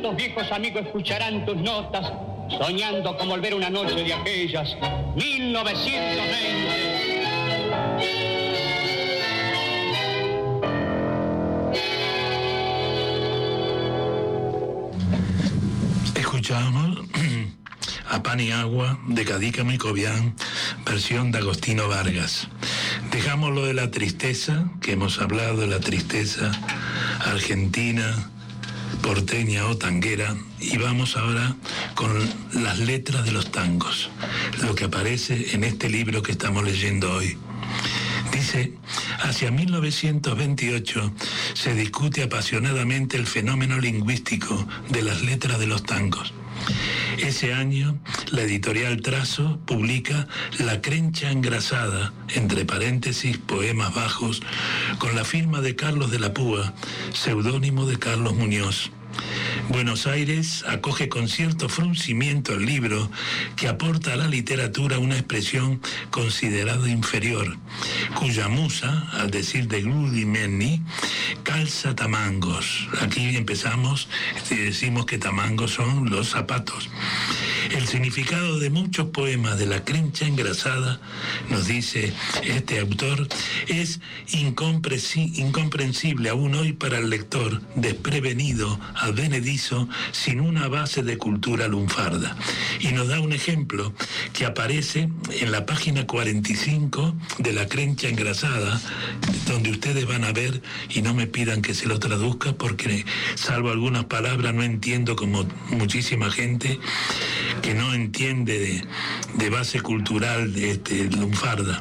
¿Cuántos viejos amigos escucharán tus notas, soñando con volver una noche de aquellas 1920? Escuchamos a Pan y Agua de Cadícamo y Cobián, versión de Agostino Vargas. Dejamos lo de la tristeza, que hemos hablado de la tristeza argentina, porteña o tanguera, y vamos ahora con las letras de los tangos, lo que aparece en este libro que estamos leyendo hoy. Dice, hacia 1928 se discute apasionadamente el fenómeno lingüístico de las letras de los tangos. Ese año, la editorial Trazo publica La Crencha Engrasada, entre paréntesis, poemas bajos, con la firma de Carlos de la Púa, seudónimo de Carlos Muñoz. Buenos Aires acoge con cierto fruncimiento el libro, que aporta a la literatura una expresión considerada inferior, cuya musa, al decir de Guglielmi, calza tamangos. Aquí empezamos y decimos que tamangos son los zapatos. El significado de muchos poemas de La Crencha Engrasada, nos dice este autor, es incomprensible aún hoy para el lector desprevenido, advenedizo, sin una base de cultura lunfarda. Y nos da un ejemplo que aparece en la página 45 de La Crencha Engrasada, donde ustedes van a ver, y no me pidan que se lo traduzca, porque salvo algunas palabras no entiendo, como muchísima gente que no entiende de base cultural lunfarda.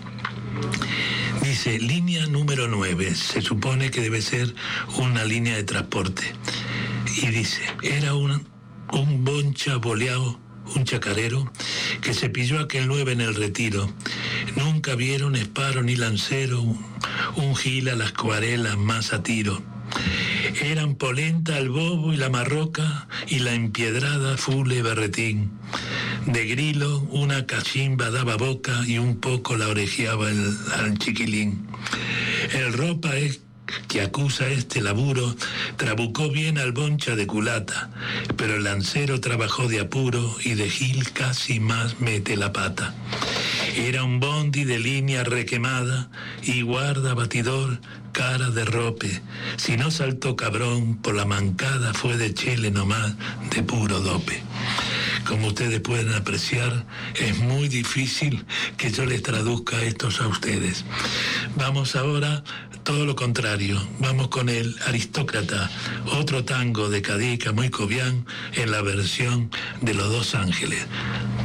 Dice, línea número 9, se supone que debe ser una línea de transporte. Y dice, era un boncha boleado, un chacarero, que se pilló aquel 9 en el Retiro. Nunca vieron esparo ni lancero, un gil a las cuarelas más a tiro. Eran polenta el bobo y la marroca y la empiedrada fule berretín. De grilo una cachimba daba boca y un poco la orejeaba al chiquilín. El ropa es que acusa este laburo, trabucó bien al boncha de culata, pero el lancero trabajó de apuro y de gil casi más mete la pata. Era un bondi de línea requemada y guarda batidor cara de rope. Si no saltó cabrón por la mancada fue de chele nomás, de puro dope. Como ustedes pueden apreciar, es muy difícil que yo les traduzca estos a ustedes. Vamos ahora, todo lo contrario, vamos con el Aristócrata, otro tango de Cadícamo y Cobián en la versión de Los Dos Ángeles.